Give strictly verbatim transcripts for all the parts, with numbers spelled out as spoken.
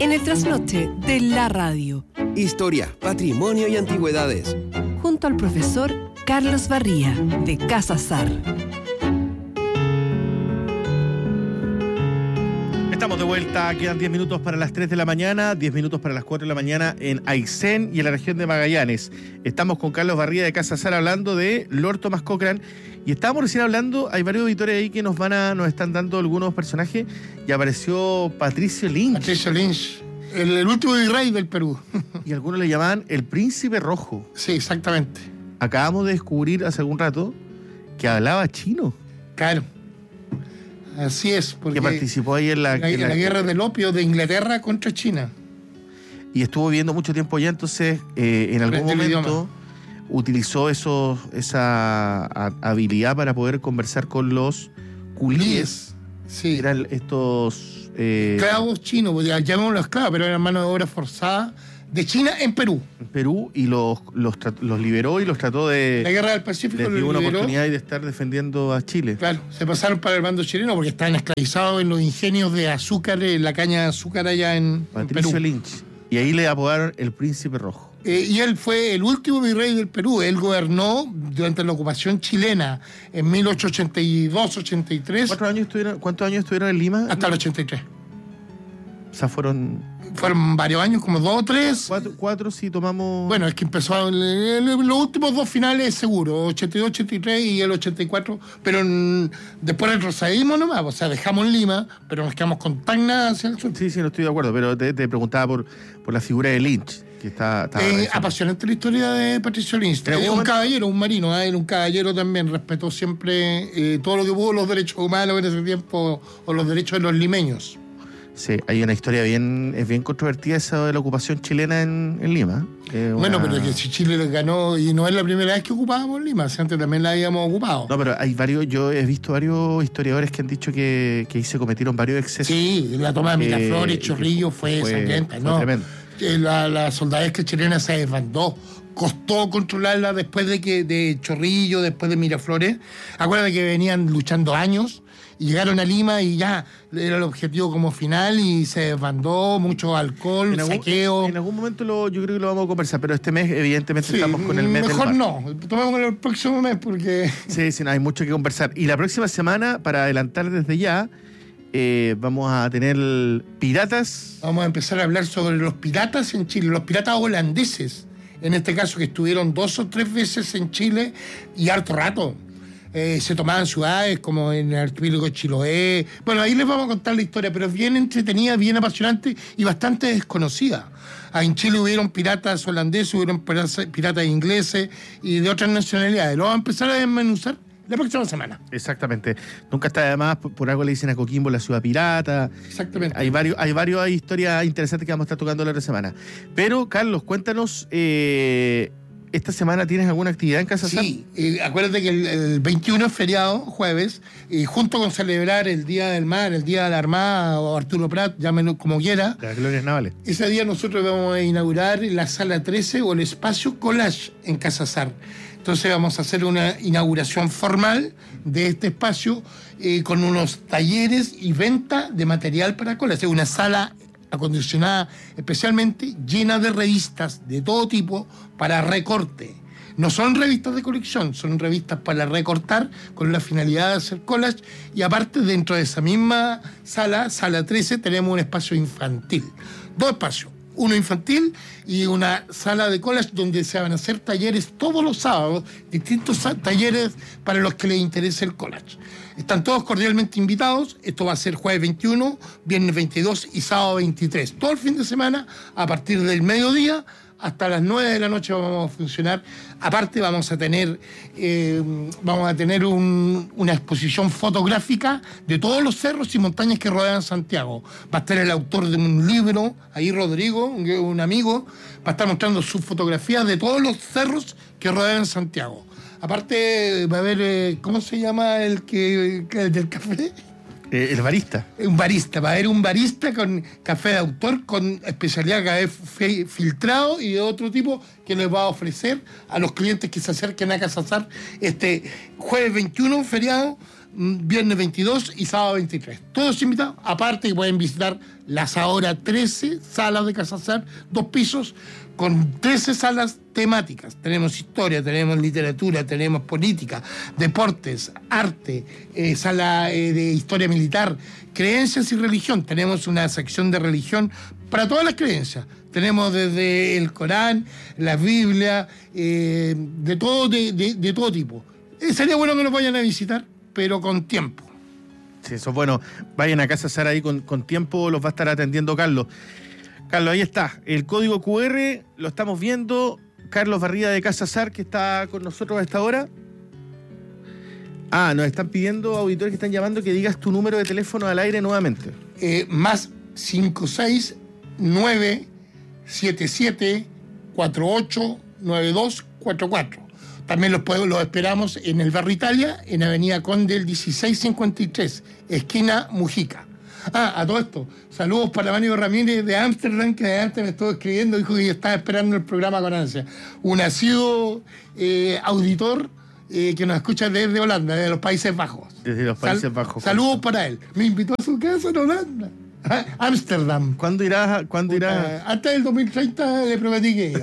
en el trasnoche de la radio. Historia, patrimonio y antigüedades. Junto al profesor Carlos Barría, de Casa Sar. Estamos de vuelta, quedan diez minutos para las tres de la mañana, diez minutos para las cuatro de la mañana en Aysén y en la región de Magallanes. Estamos con Carlos Barría de Casa Sar hablando de Lord Thomas Cochrane y estábamos recién hablando, hay varios auditores ahí que nos van a, nos están dando algunos personajes y apareció Patricio Lynch. Patricio Lynch, el, el último virrey del Perú. Y algunos le llamaban el Príncipe Rojo. Sí, exactamente. Acabamos de descubrir hace algún rato que hablaba chino. Claro. Así es, porque que participó ahí en la, la, en la, la guerra del opio de Inglaterra contra China. Y estuvo viviendo mucho tiempo allá, entonces eh, en algún Aprendió momento utilizó eso, esa a, habilidad para poder conversar con los culíes. Sí. Eran estos... Eh, esclavos chinos, llamémoslos esclavos, pero eran mano de obra forzada de China en Perú. En Perú, y los, los, los liberó y los trató de... La guerra del Pacífico les dio los una liberó. oportunidad de estar defendiendo a Chile. Claro, se pasaron para el bando chileno porque estaban esclavizados en los ingenios de azúcar, en la caña de azúcar allá en, Patricio en Perú. Lynch. Y ahí le apodaron el Príncipe Rojo. Eh, y él fue el último virrey del Perú. Él gobernó durante la ocupación chilena en mil ochocientos ochenta y dos ochenta y tres. ¿Cuántos años estuvieron, ¿Cuántos años estuvieron en Lima? Hasta el ochenta y tres. O sea, fueron... Fueron varios años, como dos o tres. Cuatro, cuatro si tomamos... Bueno, es que empezó el, el, los últimos dos finales seguro, ochenta y dos ochenta y tres y el ochenta y cuatro, pero en, después retrocedimos nomás, o sea, dejamos Lima, pero nos quedamos con Tacna hacia el sur. Sí, sí, no estoy de acuerdo, pero te, te preguntaba por, por la figura de Lynch, que está... está eh, apasionante la historia de Patricio Lynch. Era un momento... caballero, un marino, ¿eh? Era un caballero también, respetó siempre eh, todo lo que pudo, los derechos humanos en ese tiempo, o los derechos de los limeños. Sí, hay una historia bien, es bien controvertida esa de la ocupación chilena en, en Lima. Eh, bueno, una... pero que si Chile le ganó, y no es la primera vez que ocupábamos Lima, si antes también la habíamos ocupado. No, pero hay varios, yo he visto varios historiadores que han dicho que, que ahí se cometieron varios excesos. Sí, la toma de Miraflores, eh, Chorrillo fue, fue sangrienta, ¿no? Tremendo. La, la soldadesca chilena se desbandó. Costó controlarla después de que de Chorrillo, después de Miraflores. Acuérdate que venían luchando años y llegaron a Lima y ya era el objetivo como final y se desbandó, mucho alcohol, en algún, saqueo. En algún momento lo, yo creo que lo vamos a conversar, pero este mes evidentemente sí, estamos con el mes mejor del no, tomemos el próximo mes porque... Sí, sí, no, hay mucho que conversar. Y la próxima semana, para adelantar desde ya, eh, vamos a tener piratas. Vamos a empezar a hablar sobre los piratas en Chile, los piratas holandeses. En este caso, que estuvieron dos o tres veces en Chile y harto rato. Eh, se tomaban ciudades como en el archipiélago de Chiloé. Bueno, ahí les vamos a contar la historia, pero es bien entretenida, bien apasionante y bastante desconocida. Ah, en Chile hubieron piratas holandeses, hubieron piratas ingleses y de otras nacionalidades. Lo vamos a empezar a desmenuzar la próxima semana. Exactamente. Nunca está de más, por, por algo le dicen a Coquimbo la ciudad pirata. Exactamente. Hay varios, hay varios hay historias interesantes que vamos a estar tocando la otra semana. Pero, Carlos, cuéntanos, eh, ¿esta semana tienes alguna actividad en Casa Sar? Sí, eh, acuérdate que el, el veintiuno es feriado, jueves, y junto con celebrar el Día del Mar, el Día de la Armada, o Arturo Prat, llámenlo como quiera. Las glorias navales. Ese día nosotros vamos a inaugurar la Sala trece o el Espacio Collage en Casa Sar. Entonces vamos a hacer una inauguración formal de este espacio eh, con unos talleres y venta de material para collage. Es una sala acondicionada especialmente, llena de revistas de todo tipo para recorte. No son revistas de colección, son revistas para recortar con la finalidad de hacer collage. Y aparte, dentro de esa misma sala, Sala trece, tenemos un espacio infantil. Dos espacios. Uno infantil y una sala de collage donde se van a hacer talleres todos los sábados, distintos talleres para los que les interese el collage. Están todos cordialmente invitados. Esto va a ser jueves veintiuno, viernes veintidós y sábado veintitrés. Todo el fin de semana, a partir del mediodía hasta las nueve de la noche vamos a funcionar. Aparte vamos a tener eh, vamos a tener un, una exposición fotográfica de todos los cerros y montañas que rodean Santiago. Va a estar el autor de un libro, ahí Rodrigo, un, un amigo, va a estar mostrando sus fotografías de todos los cerros que rodean Santiago. Aparte va a haber, eh, ¿cómo se llama el que el del café? Eh, el barista. Un barista, va a haber un barista con café de autor, con especialidad café filtrado y de otro tipo que les va a ofrecer a los clientes que se acerquen a Casa Sar este jueves veintiuno, feriado, viernes veintidós y sábado veintitrés. Todos invitados, aparte que pueden visitar las ahora trece salas de Casa Azar, dos pisos, con trece salas temáticas. Tenemos historia, tenemos literatura, tenemos política, deportes, arte, eh, sala eh, de historia militar, creencias y religión. Tenemos una sección de religión para todas las creencias. Tenemos desde el Corán, la Biblia, eh, de, todo, de, de, de todo tipo. Eh, sería bueno que nos vayan a visitar, pero con tiempo. Sí, eso es bueno. Vayan a Casa Azar ahí con, con tiempo, los va a estar atendiendo Carlos. Carlos, ahí está. El código cu erre lo estamos viendo. Carlos Barría de Casa Azar, que está con nosotros a esta hora. Ah, nos están pidiendo, auditores que están llamando, que digas tu número de teléfono al aire nuevamente. Eh, más cinco seis nueve siete siete cuatro ocho nueve dos cuatro cuatro. También los, podemos, los esperamos en el Barrio Italia, en Avenida Conde el dieciséis cincuenta y tres, esquina Mujica. Ah, a todo esto, saludos para Mario Ramírez de Ámsterdam, que antes me estuvo escribiendo, dijo que estaba esperando el programa con ansia. Un asiduo eh, auditor eh, que nos escucha desde Holanda, desde los Países Bajos. Desde los Países Sal- Bajos. Saludos para él. Me invitó a su casa en Holanda. Ámsterdam. ¿Cuándo irás? ¿Cuándo irás? Antes del dos mil treinta le prometí que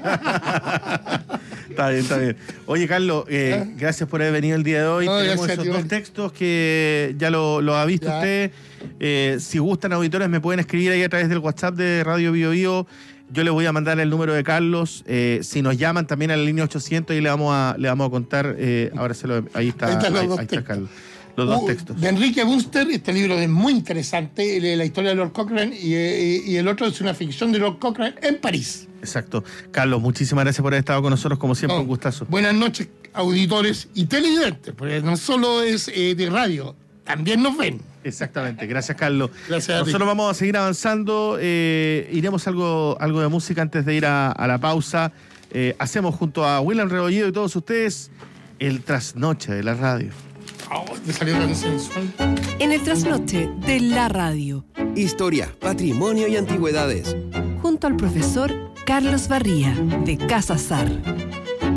iba. Está bien, está bien. Oye, Carlos, eh, ¿Ah? gracias por haber venido el día de hoy. No, Tenemos esos dos textos que ya lo, lo ha visto ya. usted. Eh, si gustan, auditores, me pueden escribir ahí a través del WhatsApp de Radio Bio Bio. Yo les voy a mandar el número de Carlos. Eh, si nos llaman también a la línea ochocientos, y le vamos a, le vamos a contar. Eh, ahora se lo, ahí está, ahí, ahí, ahí está Carlos. Los dos uh, textos. De Enrique Bunster, este libro es muy interesante, la historia de Lord Cochrane, y, y, y el otro es una ficción de Lord Cochrane en París. Exacto. Carlos, muchísimas gracias por haber estado con nosotros, como siempre, no, un gustazo. Buenas noches, auditores y televidentes, porque no solo es eh, de radio, también nos ven. Exactamente, gracias, Carlos. Gracias a Nosotros ti. vamos a seguir avanzando, eh, iremos algo, algo de música antes de ir a, a la pausa. Eh, hacemos junto a William Rebolledo y todos ustedes el trasnoche de la radio. Oh, me salió tan sensual. En el trasnoche de la radio. Historia, patrimonio y antigüedades. Junto al profesor Carlos Barría de Casa Azar.